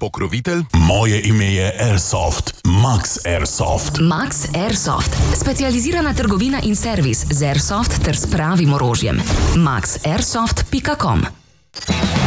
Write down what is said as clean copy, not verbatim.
pokrovitelj? Moje ime je Airsoft. Max Airsoft. Max Airsoft. Specializirana trgovina in servis z Airsoft ter s pravim orožjem. maxairsoft.com